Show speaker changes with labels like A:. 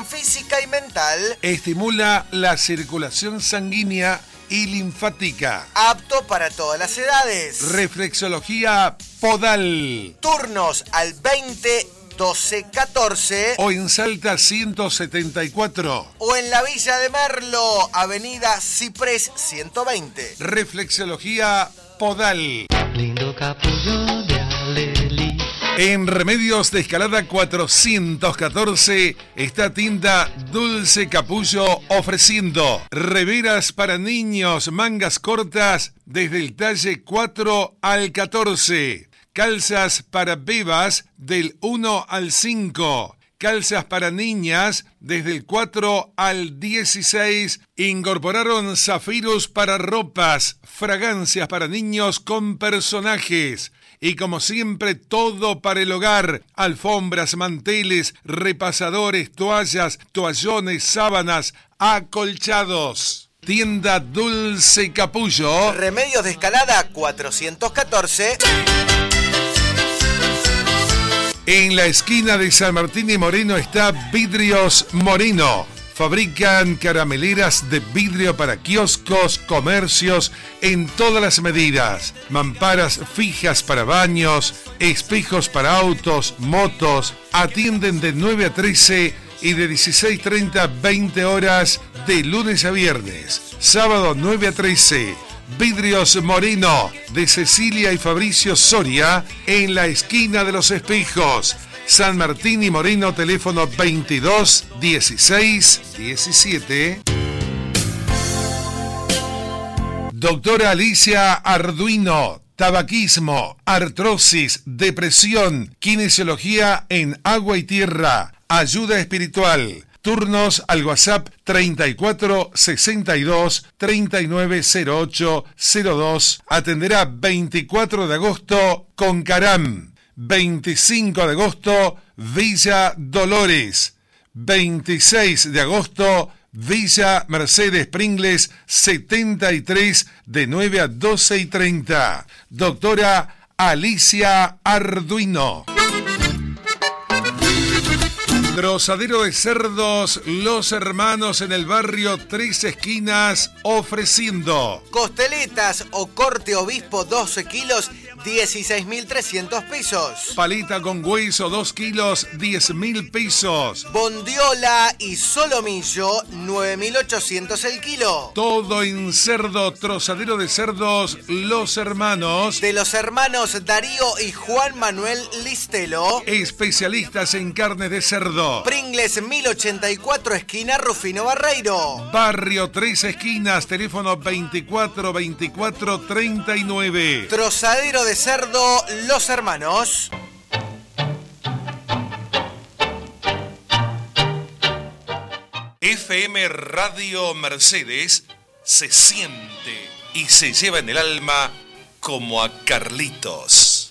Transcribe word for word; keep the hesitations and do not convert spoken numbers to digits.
A: física y mental.
B: Estimula la circulación sanguínea y linfática.
A: Apto para todas las edades.
B: Reflexología podal.
A: Turnos al veinte doce catorce.
B: O en Salta ciento setenta y cuatro.
A: O en la Villa de Merlo, Avenida Ciprés ciento veinte.
B: Reflexología podal.
C: Lindo capullo de Alelí.
B: En Remedios de Escalada cuatrocientos catorce está Tienda Dulce Capullo ofreciendo reveras para niños, mangas cortas desde el talle cuatro al catorce, calzas para bebas del uno al cinco, calzas para niñas desde el cuatro al dieciséis. Incorporaron zafiros para ropas, fragancias para niños con personajes. Y como siempre, todo para el hogar: alfombras, manteles, repasadores, toallas, toallones, sábanas, acolchados. Tienda Dulce Capullo.
A: Remedios de Escalada cuatrocientos catorce.
B: En la esquina de San Martín y Moreno está Vidrios Moreno. Fabrican carameleras de vidrio para kioscos, comercios, en todas las medidas. Mamparas fijas para baños, espejos para autos, motos. Atienden de nueve a trece y de dieciséis treinta a veinte horas de lunes a viernes. Sábado nueve a trece. Vidrios Moreno, de Cecilia y Fabricio Soria, en la esquina de los espejos. San Martín y Moreno, teléfono veintidós dieciséis diecisiete. Doctora Alicia Arduino, tabaquismo, artrosis, depresión, kinesiología en agua y tierra, ayuda espiritual. Turnos al WhatsApp treinta y cuatro sesenta y dos treinta y nueve cero ocho cero dos. Atenderá veinticuatro de agosto con Caram. veinticinco de agosto, Villa Dolores. veintiséis de agosto, Villa Mercedes Pringles setenta y tres, de nueve a doce y treinta. Doctora Alicia Arduino. Trozadero de cerdos Los Hermanos en el barrio Tres Esquinas ofreciendo
A: costeletas o corte obispo doce kilos, dieciséis mil trescientos pesos.
B: Palita con hueso dos kilos, diez mil pesos.
A: Bondiola y solomillo, nueve mil ochocientos el kilo.
B: Todo en cerdo. Trozadero de cerdos Los Hermanos.
A: De los hermanos Darío y Juan Manuel Listelo.
B: Especialistas en carne de cerdo.
A: Pringles mil ochenta y cuatro, esquina Rufino Barreiro.
B: Barrio Tres Esquinas, teléfono veinticuatro veinticuatro treinta y nueve.
A: Trozadero de cerdo Los Hermanos.
B: F M Radio Mercedes se siente y se lleva en el alma como a Carlitos.